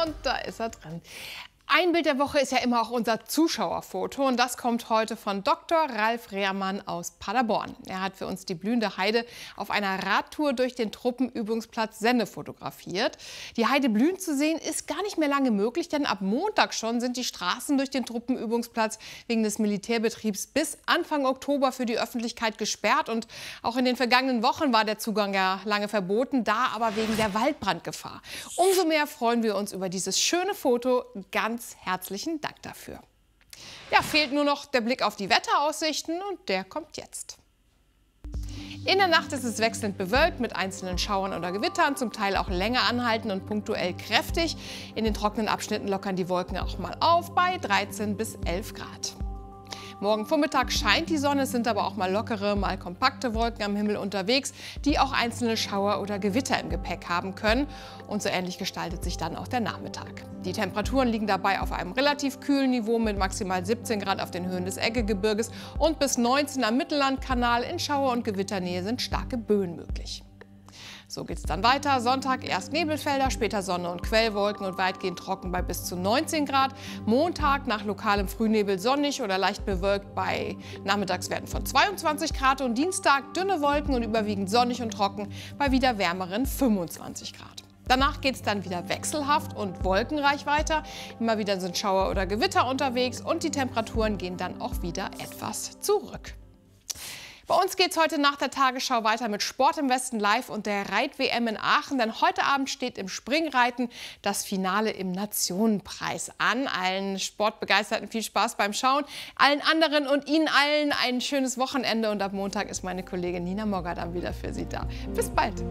Und da ist er drin. Ein Bild der Woche ist ja immer auch unser Zuschauerfoto und das kommt heute von Dr. Ralf Rehrmann aus Paderborn. Er hat für uns die blühende Heide auf einer Radtour durch den Truppenübungsplatz Senne fotografiert. Die Heide blühend zu sehen ist gar nicht mehr lange möglich, denn ab Montag schon sind die Straßen durch den Truppenübungsplatz wegen des Militärbetriebs bis Anfang Oktober für die Öffentlichkeit gesperrt. Und auch in den vergangenen Wochen war der Zugang ja lange verboten, da aber wegen der Waldbrandgefahr. Umso mehr freuen wir uns über dieses schöne Foto. Ganz herzlichen Dank dafür. Ja, fehlt nur noch der Blick auf die Wetteraussichten und der kommt jetzt. In der Nacht ist es wechselnd bewölkt mit einzelnen Schauern oder Gewittern, zum Teil auch länger anhalten und punktuell kräftig. In den trockenen Abschnitten lockern die Wolken auch mal auf bei 13 bis 11 Grad. Morgen Vormittag scheint die Sonne, es sind aber auch mal lockere, mal kompakte Wolken am Himmel unterwegs, die auch einzelne Schauer oder Gewitter im Gepäck haben können. Und so ähnlich gestaltet sich dann auch der Nachmittag. Die Temperaturen liegen dabei auf einem relativ kühlen Niveau mit maximal 17 Grad auf den Höhen des Eggegebirges und bis 19 am Mittellandkanal. In Schauer- und Gewitternähe sind starke Böen möglich. So geht es dann weiter. Sonntag erst Nebelfelder, später Sonne und Quellwolken und weitgehend trocken bei bis zu 19 Grad. Montag nach lokalem Frühnebel sonnig oder leicht bewölkt bei Nachmittagswerten von 22 Grad. Und Dienstag dünne Wolken und überwiegend sonnig und trocken bei wieder wärmeren 25 Grad. Danach geht es dann wieder wechselhaft und wolkenreich weiter. Immer wieder sind Schauer oder Gewitter unterwegs und die Temperaturen gehen dann auch wieder etwas zurück. Bei uns geht es heute nach der Tagesschau weiter mit Sport im Westen live und der Reit-WM in Aachen. Denn heute Abend steht im Springreiten das Finale im Nationenpreis an. Allen Sportbegeisterten viel Spaß beim Schauen. Allen anderen und Ihnen allen ein schönes Wochenende. Und ab Montag ist meine Kollegin Nina Mogger dann wieder für Sie da. Bis bald.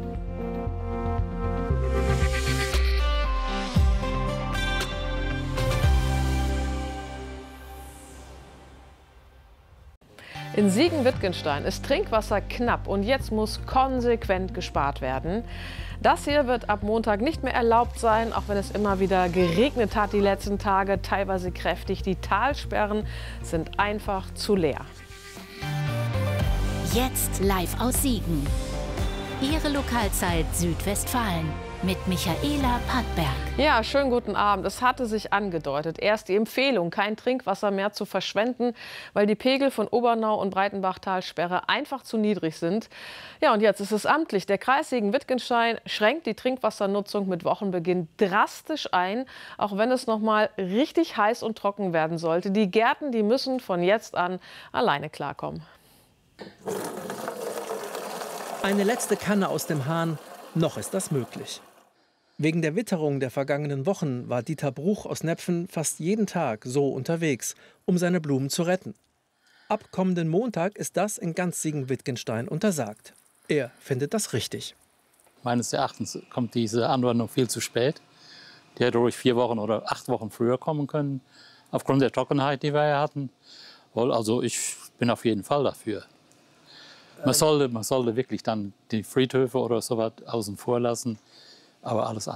In Siegen-Wittgenstein ist Trinkwasser knapp und jetzt muss konsequent gespart werden. Das hier wird ab Montag nicht mehr erlaubt sein, auch wenn es immer wieder geregnet hat die letzten Tage, teilweise kräftig. Die Talsperren sind einfach zu leer. Jetzt live aus Siegen. Ihre Lokalzeit Südwestfalen mit Michaela Pattberg. Ja, schönen guten Abend. Es hatte sich angedeutet. Erst die Empfehlung, kein Trinkwasser mehr zu verschwenden, weil die Pegel von Obernau und Breitenbach-Talsperre einfach zu niedrig sind. Ja, und jetzt ist es amtlich. Der Kreis Siegen-Wittgenstein schränkt die Trinkwassernutzung mit Wochenbeginn drastisch ein, auch wenn es noch mal richtig heiß und trocken werden sollte. Die Gärten, die müssen von jetzt an alleine klarkommen. Eine letzte Kanne aus dem Hahn, noch ist das möglich. Wegen der Witterung der vergangenen Wochen war Dieter Bruch aus Nepfen fast jeden Tag so unterwegs, um seine Blumen zu retten. Ab kommenden Montag ist das in ganz Siegen-Wittgenstein untersagt. Er findet das richtig. Meines Erachtens kommt diese Anordnung viel zu spät. Die hätte ruhig 4 Wochen oder 8 Wochen früher kommen können, aufgrund der Trockenheit, die wir ja hatten. Also ich bin auf jeden Fall dafür. Man sollte wirklich dann die Friedhöfe oder so was außen vor lassen, aber alles andere.